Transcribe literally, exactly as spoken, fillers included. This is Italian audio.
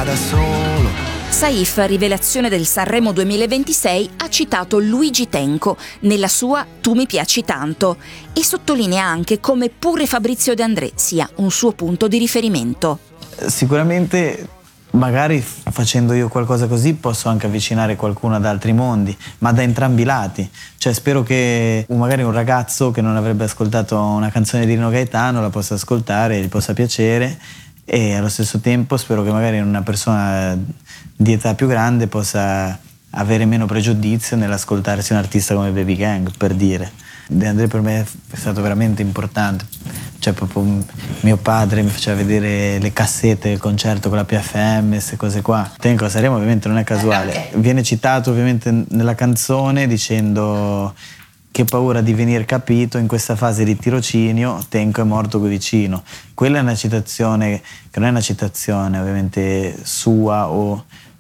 vita da solo. Saif, rivelazione del Sanremo duemilaventisei, ha citato Luigi Tenco nella sua Tu mi piaci tanto e sottolinea anche come pure Fabrizio De André sia un suo punto di riferimento. Sicuramente magari facendo io qualcosa così posso anche avvicinare qualcuno ad altri mondi, ma da entrambi i lati. Cioè spero che magari un ragazzo che non avrebbe ascoltato una canzone di Rino Gaetano la possa ascoltare, gli possa piacere, e allo stesso tempo spero che magari una persona di età più grande possa avere meno pregiudizio nell'ascoltarsi un artista come Baby Gang, per dire. De André per me è stato veramente importante, cioè proprio mio padre mi faceva vedere le cassette del concerto con la P F M, queste cose qua. Tenco a Sanremo ovviamente non è casuale, viene citato ovviamente nella canzone dicendo che paura di venir capito in questa fase di tirocinio, Tenco è morto qui vicino. Quella è una citazione che non è una citazione ovviamente sua o